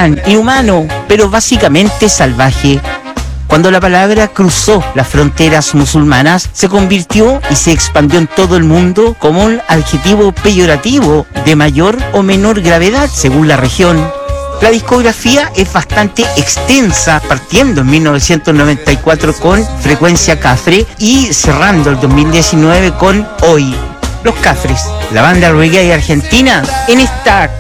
llaman inhumano, pero básicamente salvaje. Cuando la palabra cruzó las fronteras musulmanas, se convirtió y se expandió en todo el mundo como un adjetivo peyorativo de mayor o menor gravedad según la región. La discografía es bastante extensa, partiendo en 1994 con Frecuencia Cafre y cerrando el 2019 con Hoy. Los Cafres, la banda reggae argentina, en esta